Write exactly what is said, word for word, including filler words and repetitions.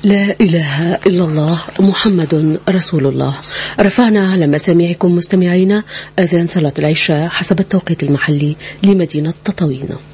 لا إله إلا الله محمد رسول الله. رفعنا على مسامعكم مستمعينا أذان صلاة العشاء حسب التوقيت المحلي لمدينة تطاوين.